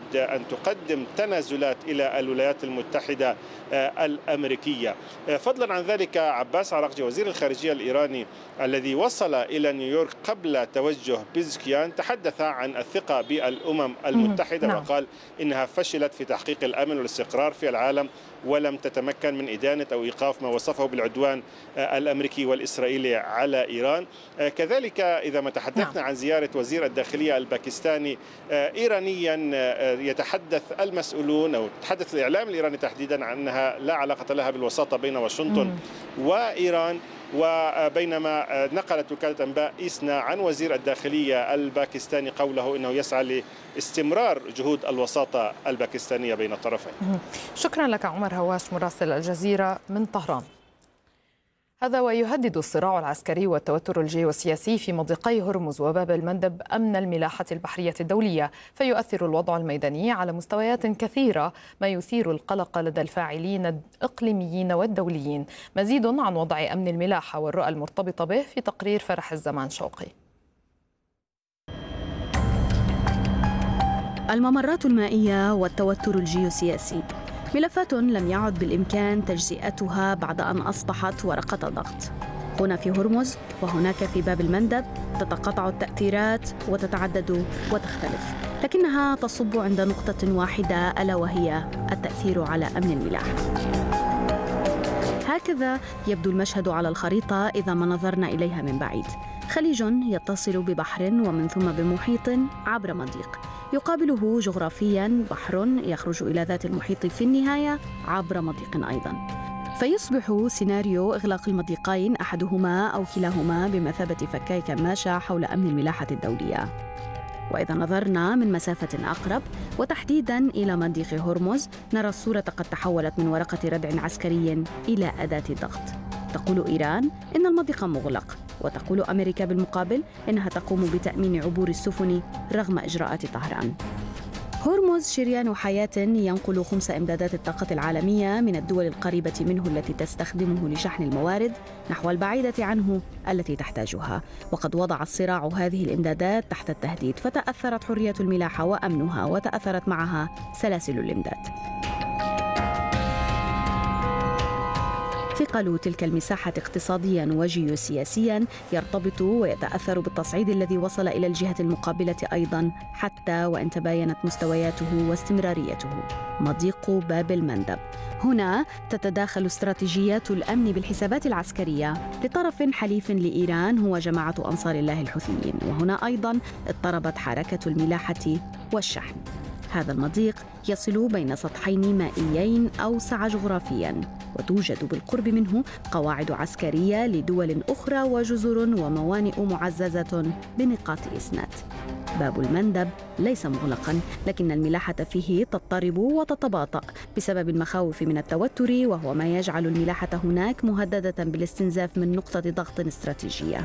أن تقدم تنازلات إلى الولايات المتحدة الأمريكية. فضلا عن ذلك، عباس عراقجي وزير الخارجية الإيراني الذي وصل إلى نيويورك قبل توجه بيزكيان تحدث عن الثقة بالأمم المتحدة وقال إنها فشلت في تحقيق الأمن والاستقرار في العالم ولم تتمكن من إدانة أو إيقاف ما وصفه بالعدوان الأمريكي والإسرائيلي على إيران. كذلك إذا ما تحدثنا عن زيارة وزير الداخلية الباكستاني إيرانيا، يتحدث المسؤولون أو تحدث الإعلام الإيراني تحديدا عن أنها لا علاقة لها بالوساطة بين واشنطن وإيران. وبينما نقلت وكالة أنباء إيسنا عن وزير الداخلية الباكستاني قوله إنه يسعى لاستمرار جهود الوساطة الباكستانية بين الطرفين. شكرا لك عمر هواش مراسل الجزيرة من طهران. هذا ويهدد الصراع العسكري والتوتر الجيوسياسي في مضيقي هرمز وباب المندب أمن الملاحة البحرية الدولية، فيؤثر الوضع الميداني على مستويات كثيرة، ما يثير القلق لدى الفاعلين الإقليميين والدوليين. مزيد عن وضع أمن الملاحة والرؤى المرتبطة به في تقرير فرح الزمان شوقي. الممرات المائية والتوتر الجيوسياسي ملفات لم يعد بالإمكان تجزئتها بعد أن أصبحت ورقة ضغط. هنا في هرمز وهناك في باب المندب تتقاطع التأثيرات وتتعدد وتختلف، لكنها تصب عند نقطة واحدة، ألا وهي التأثير على أمن الملاحة. هكذا يبدو المشهد على الخريطة إذا ما نظرنا إليها من بعيد. خليج يتصل ببحر ومن ثم بمحيط عبر مضيق، يقابله جغرافياً بحر يخرج إلى ذات المحيط في النهاية عبر مضيق أيضاً. فيصبح سيناريو إغلاق المضيقين أحدهما أو كلاهما بمثابة فكاي كماشة حول أمن الملاحة الدولية. وإذا نظرنا من مسافة أقرب وتحديداً إلى مضيق هرمز، نرى الصورة قد تحولت من ورقة ردع عسكري إلى أداة ضغط. تقول إيران إن المضيق مغلق، وتقول أمريكا بالمقابل إنها تقوم بتأمين عبور السفن رغم إجراءات طهران. هرمز شريان حياة ينقل خمس إمدادات الطاقة العالمية من الدول القريبة منه التي تستخدمه لشحن الموارد نحو البعيدة عنه التي تحتاجها، وقد وضع الصراع هذه الإمدادات تحت التهديد، فتأثرت حرية الملاحة وأمنها، وتأثرت معها سلاسل الإمداد. ثقل تلك المساحة اقتصادياً وجيوسياسياً يرتبط ويتأثر بالتصعيد الذي وصل إلى الجهة المقابلة أيضاً، حتى وإن تباينت مستوياته واستمراريته. مضيق باب المندب. هنا تتداخل استراتيجيات الأمن بالحسابات العسكرية لطرف حليف لإيران هو جماعة أنصار الله الحوثيين، وهنا أيضاً اضطربت حركة الملاحة والشحن. هذا المضيق يصل بين سطحين مائيين أوسع جغرافياً، وتوجد بالقرب منه قواعد عسكرية لدول أخرى وجزر وموانئ معززة بنقاط إسناد. باب المندب ليس مغلقاً، لكن الملاحة فيه تضطرب وتتباطأ بسبب المخاوف من التوتر، وهو ما يجعل الملاحة هناك مهددة بالاستنزاف من نقطة ضغط استراتيجية.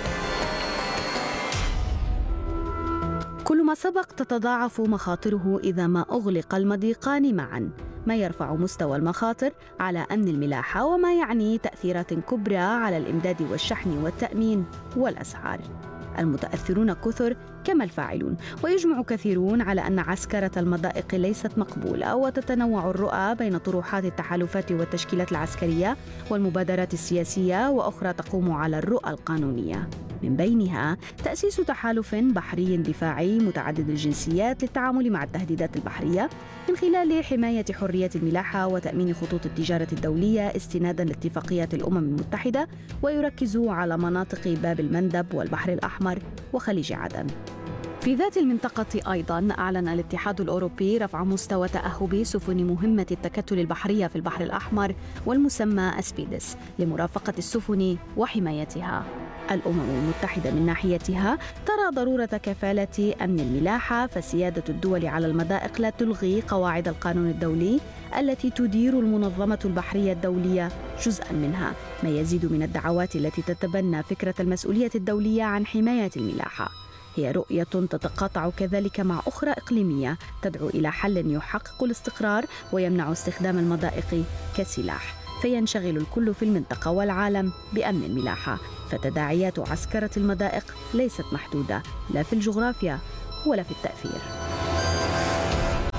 كل ما سبق تتضاعف مخاطره إذا ما أغلق المضيقان معاً، ما يرفع مستوى المخاطر على أمن الملاحة، وما يعني تأثيرات كبرى على الإمداد والشحن والتأمين والأسعار. المتأثرون كثر كما الفاعلون، ويجمع كثيرون على أن عسكرة المضائق ليست مقبولة، وتتنوع الرؤى بين طروحات التحالفات والتشكيلات العسكرية والمبادرات السياسية، وأخرى تقوم على الرؤى القانونية، من بينها تأسيس تحالف بحري دفاعي متعدد الجنسيات للتعامل مع التهديدات البحرية من خلال حماية حرية الملاحة وتأمين خطوط التجارة الدولية استناداً لاتفاقيات الأمم المتحدة، ويركز على مناطق باب المندب والبحر الأحمر وخليج عدن. في ذات المنطقة أيضاً أعلن الاتحاد الأوروبي رفع مستوى تأهب سفن مهمة التكتل البحرية في البحر الأحمر والمسمى أسبيدس لمرافقة السفن وحمايتها. الأمم المتحدة من ناحيتها ترى ضرورة كفالة أمن الملاحة، فسيادة الدول على المضائق لا تلغي قواعد القانون الدولي التي تدير المنظمة البحرية الدولية جزءاً منها، ما يزيد من الدعوات التي تتبنى فكرة المسؤولية الدولية عن حماية الملاحة. هي رؤية تتقاطع كذلك مع أخرى إقليمية تدعو إلى حل يحقق الاستقرار ويمنع استخدام المضائق كسلاح، فينشغل الكل في المنطقة والعالم بأمن الملاحة. فتداعيات عسكرة المضائق ليست محدودة لا في الجغرافيا ولا في التأثير.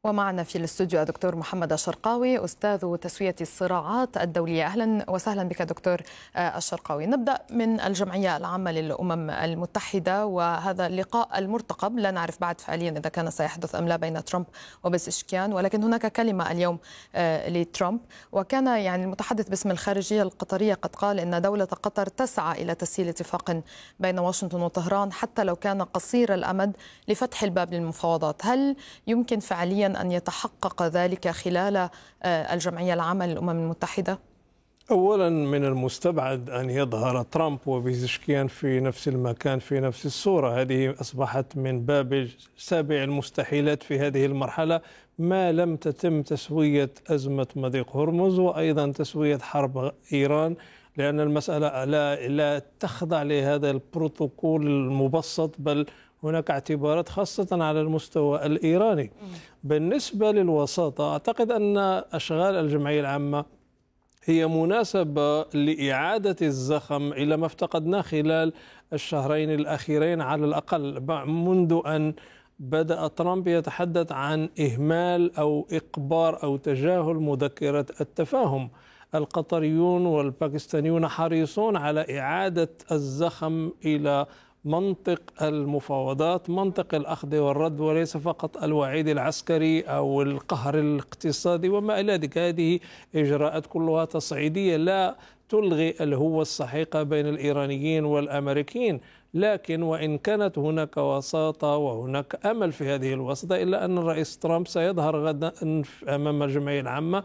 ومعنا في الاستوديو الدكتور محمد الشرقاوي أستاذ تسوية الصراعات الدولية. أهلا وسهلا بك دكتور الشرقاوي. نبدأ من الجمعية العامة للأمم المتحدة وهذا اللقاء المرتقب، لا نعرف بعد فعليا إذا كان سيحدث أم لا بين ترامب وبزشكيان، ولكن هناك كلمة اليوم لترامب، وكان يعني المتحدث باسم الخارجية القطرية قد قال إن دولة قطر تسعى إلى تسهيل اتفاق بين واشنطن وطهران حتى لو كان قصير الأمد لفتح الباب للمفاوضات. هل يمكن فعليا أن يتحقق ذلك خلال الجمعية العامة للأمم المتحدة؟ أولا من المستبعد أن يظهر ترامب وبيزشكيان في نفس المكان في نفس الصورة. هذه أصبحت من باب سابع المستحيلات في هذه المرحلة ما لم تتم تسوية أزمة مضيق هرمز وأيضا تسوية حرب إيران، لأن المسألة لا تخضع لهذا البروتوكول المبسط، بل هناك اعتبارات خاصة على المستوى الإيراني. بالنسبة للوساطة، أعتقد أن أشغال الجمعية العامة هي مناسبة لإعادة الزخم إلى ما افتقدناه خلال الشهرين الأخيرين على الأقل، منذ أن بدأ ترامب يتحدث عن إهمال أو إقبار أو تجاهل مذكرة التفاهم. القطريون والباكستانيون حريصون على إعادة الزخم إلى منطق المفاوضات، منطق الأخذ والرد، وليس فقط الوعيد العسكري أو القهر الاقتصادي وما إلى ذلك. هذه إجراءات كلها تصعيدية لا تلغي الهوة السحيقة بين الإيرانيين والأمريكيين، لكن وإن كانت هناك وساطة وهناك أمل في هذه الوساطة، إلا أن الرئيس ترامب سيظهر غدا أمام الجمعية العامة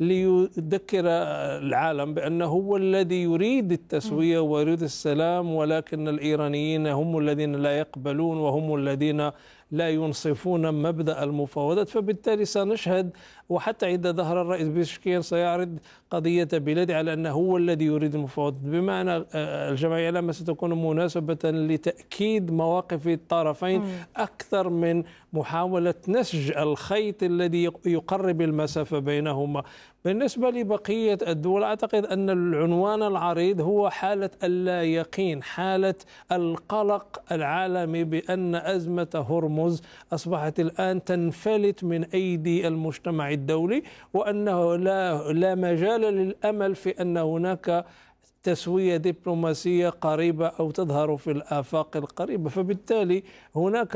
ليذكر العالم بأنه هو الذي يريد التسوية ويريد السلام، ولكن الإيرانيين هم الذين لا يقبلون وهم الذين لا ينصفون مبدأ المفاوضات. فبالتالي سنشهد، وحتى إذا ظهر الرئيس بزشكيان سيعرض قضية بلاده على أنه هو الذي يريد المفاوضات، بمعنى الجمعية العامة ستكون مناسبة لتأكيد مواقف الطرفين أكثر من محاولة نسج الخيط الذي يقرب المسافة بينهما. بالنسبة لبقية الدول، أعتقد أن العنوان العريض هو حالة اللا يقين، حالة القلق العالمي بأن أزمة هرمز أصبحت الآن تنفلت من أيدي المجتمع الدولي، وأنه لا مجال للأمل في أن هناك تسوية دبلوماسية قريبة أو تظهر في الآفاق القريبة. فبالتالي هناك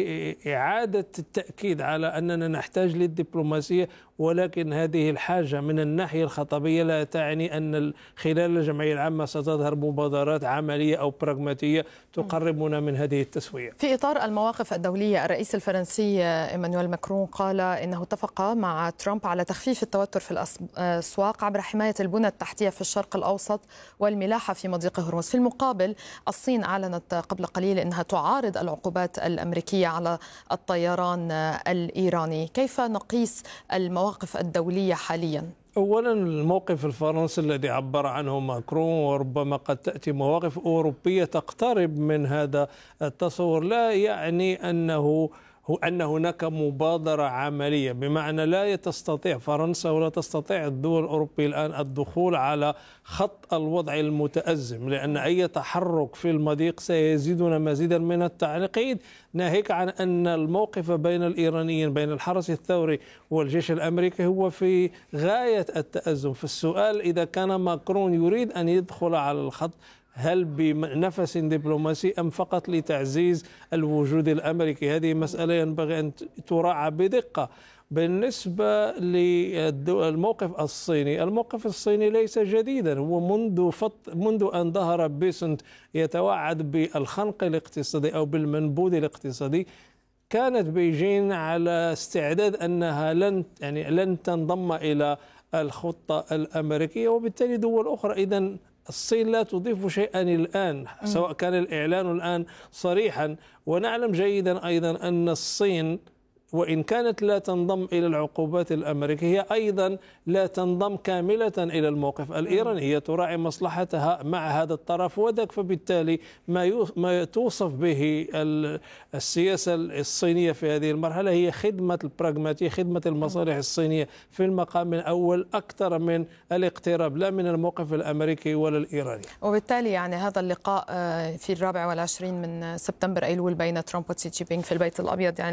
إعادة التأكيد على أننا نحتاج للدبلوماسية، ولكن هذه الحاجة من الناحية الخطبية لا تعني أن خلال الجمعية العامة ستظهر مبادرات عملية أو براغماتية تقربنا من هذه التسوية. في إطار المواقف الدولية، الرئيس الفرنسي إيمانويل ماكرون قال إنه اتفق مع ترامب على تخفيف التوتر في الأسواق عبر حماية البنى التحتية في الشرق الأوسط والملاحة في مضيق هرمز. في المقابل، الصين أعلنت قبل قليل أنها تعارض العقوبات الأمريكية على الطيران الإيراني. كيف نقيس المواقف الدولية حاليا؟ أولا، الموقف الفرنسي الذي عبر عنه ماكرون، وربما قد تأتي مواقف أوروبية تقترب من هذا التصور، لا يعني أن هناك مبادرة عملية، بمعنى لا تستطيع فرنسا ولا تستطيع الدول الأوروبية الآن الدخول على خط الوضع المتأزم، لأن أي تحرك في المضيق سيزيدنا مزيدا من التعقيد، ناهيك عن أن الموقف بين الإيرانيين بين الحرس الثوري والجيش الأمريكي هو في غاية التأزم. فالسؤال إذا كان ماكرون يريد أن يدخل على الخط، هل بنفس دبلوماسي أم فقط لتعزيز الوجود الأمريكي؟ هذه مسألة ينبغي أن تراعى بدقة. بالنسبة للموقف الصيني، الموقف الصيني ليس جديدا، هو منذ أن ظهر بيسنت يتوعد بالخنق الاقتصادي أو بالمنبوذ الاقتصادي، كانت بيجين على استعداد أنها لن تنضم إلى الخطة الأمريكية، وبالتالي دول أخرى. إذن الصين لا تضيف شيئا الآن، سواء كان الإعلان الآن صريحا، ونعلم جيدا أيضا أن الصين وإن كانت لا تنضم إلى العقوبات الأمريكية، هي أيضا لا تنضم كاملة إلى الموقف الإيراني، هي تراعي مصلحتها مع هذا الطرف وذاك. فبالتالي ما توصف به السياسة الصينية في هذه المرحلة هي خدمة البراغماتية، خدمة المصالح الصينية في المقام الأول أكثر من الاقتراب لا من الموقف الأمريكي ولا الإيراني. وبالتالي يعني هذا اللقاء في 24 من سبتمبر أيلول بين ترامب وشي جين بينغ في البيت الأبيض يعني